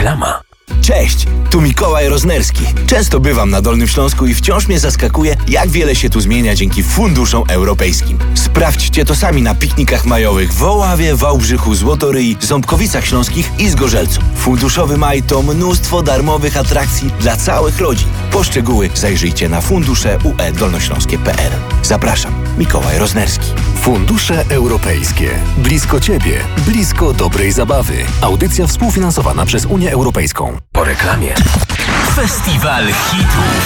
Reklama. Cześć, tu Mikołaj Roznerski. Często bywam na Dolnym Śląsku i wciąż mnie zaskakuje, jak wiele się tu zmienia dzięki funduszom europejskim. Sprawdźcie to sami na piknikach majowych w Oławie, Wałbrzychu, Złotoryi, Ząbkowicach Śląskich i Zgorzelcu. Funduszowy maj to mnóstwo darmowych atrakcji dla całych rodzin. Po szczegóły zajrzyjcie na fundusze.ue-dolnośląskie.pl. Zapraszam, Mikołaj Roznerski. Fundusze europejskie. Blisko Ciebie, blisko dobrej zabawy. Audycja współfinansowana przez Unię Europejską. Po reklamie. Festiwal hitów.